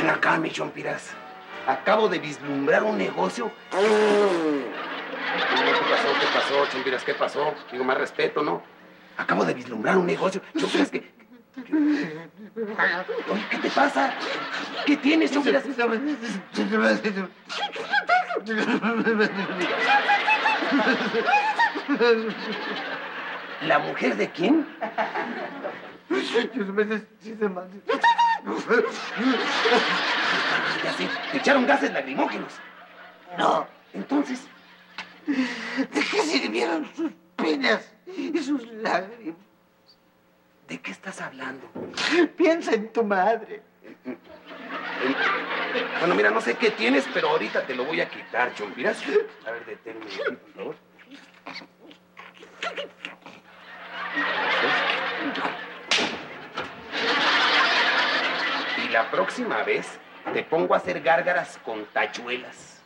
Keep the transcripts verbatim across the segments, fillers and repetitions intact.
Ven acá, mi Chompiras. Acabo de vislumbrar un negocio. ¿Qué pasó? ¿Qué pasó, Chompiras? ¿Qué pasó? Digo, más respeto, ¿no? Acabo de vislumbrar un negocio. Chompiras, ¿qué? Oye, ¿qué te pasa? ¿Qué tienes, Chompiras? ¿La mujer de quién? Ya sé, te echaron gases lacrimógenos. No. Entonces, ¿de qué sirvieron sus penas y sus lágrimas? ¿de qué estás hablando? Piensa en tu madre. Bueno, mira, no sé qué tienes, pero ahorita te lo voy a quitar, Chompiras. A ver, deténme aquí, por favor. Y la próxima vez te pongo a hacer gárgaras con tachuelas.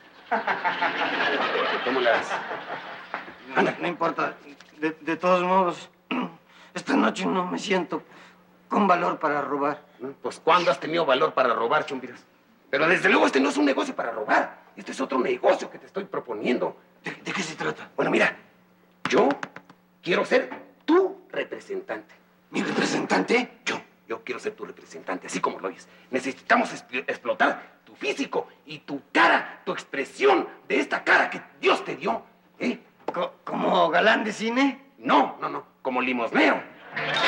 ¿Cómo las? No, no importa. De, de todos modos, esta noche no me siento con valor para robar. Pues, ¿cuándo has tenido valor para robar, Chompiras? Pero desde luego este no es un negocio para robar. Este es otro negocio que te estoy proponiendo. ¿De, de qué se trata? Bueno, mira, yo quiero ser tu representante. ¿Mi representante? Yo, yo quiero ser tu representante, así como lo oyes. Necesitamos explotar tu físico y tu cara, tu expresión de esta cara que Dios te dio. ¿Eh? ¿Como galán de cine? No, no, no, como limosnero.